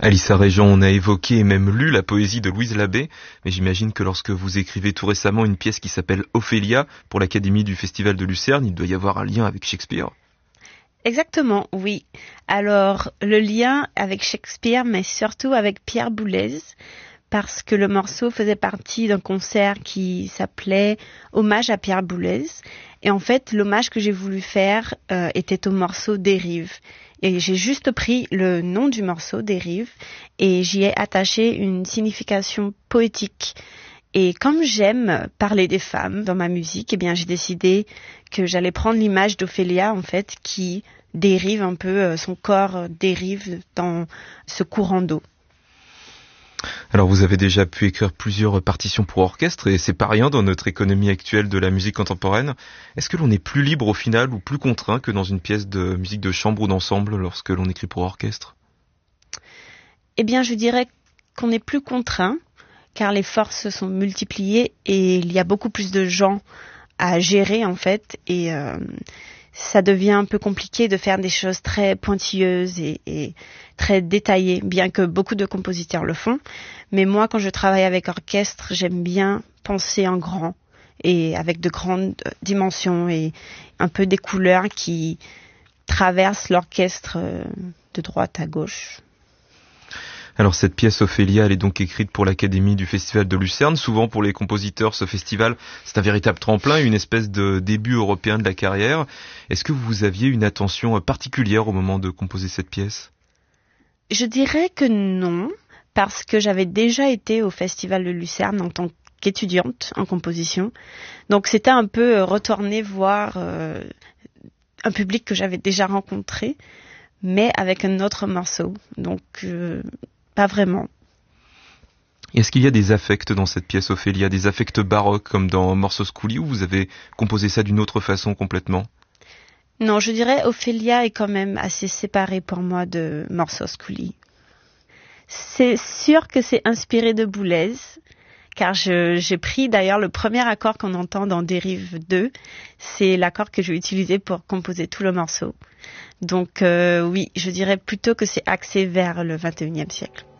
Alissa Réjean, on a évoqué et même lu la poésie de Louise Labbé, mais j'imagine que lorsque vous écrivez tout récemment une pièce qui s'appelle Ophélia pour l'Académie du Festival de Lucerne, il doit y avoir un lien avec Shakespeare. Exactement, oui. Alors, le lien avec Shakespeare, mais surtout avec Pierre Boulez, parce que le morceau faisait partie d'un concert qui s'appelait Hommage à Pierre Boulez. Et en fait, l'hommage que j'ai voulu faire était au morceau Dérive. Et j'ai juste pris le nom du morceau, Dérive, et j'y ai attaché une signification poétique. Et comme j'aime parler des femmes dans ma musique, eh bien, j'ai décidé que j'allais prendre l'image d'Ophélia, en fait, qui dérive un peu, son corps dérive dans ce courant d'eau. Alors vous avez déjà pu écrire plusieurs partitions pour orchestre et c'est pas rien dans notre économie actuelle de la musique contemporaine. Est-ce que l'on est plus libre au final ou plus contraint que dans une pièce de musique de chambre ou d'ensemble lorsque l'on écrit pour orchestre ? Eh bien, je dirais qu'on est plus contraint car les forces sont multipliées et il y a beaucoup plus de gens à gérer en fait et ça devient un peu compliqué de faire des choses très pointilleuses et très détaillées, bien que beaucoup de compositeurs le font. Mais moi, quand je travaille avec orchestre, j'aime bien penser en grand et avec de grandes dimensions et un peu des couleurs qui traversent l'orchestre de droite à gauche. Alors cette pièce Ophélia, elle est donc écrite pour l'Académie du Festival de Lucerne. Souvent pour les compositeurs, ce festival, c'est un véritable tremplin, une espèce de début européen de la carrière. Est-ce que vous aviez une attention particulière au moment de composer cette pièce ? Je dirais que non, parce que j'avais déjà été au Festival de Lucerne en tant qu'étudiante en composition. Donc c'était un peu retourner voir un public que j'avais déjà rencontré, mais avec un autre morceau. Donc pas vraiment. Est-ce qu'il y a des affects dans cette pièce Ophélia, des affects baroques comme dans Morceau Scully ou vous avez composé ça d'une autre façon complètement ? Non, je dirais Ophélia est quand même assez séparée pour moi de Morceau Scully. C'est sûr que c'est inspiré de Boulez, car j'ai pris d'ailleurs le premier accord qu'on entend dans Dérive 2, c'est l'accord que je vais utiliser pour composer tout le morceau. Donc oui, je dirais plutôt que c'est axé vers le 21e siècle.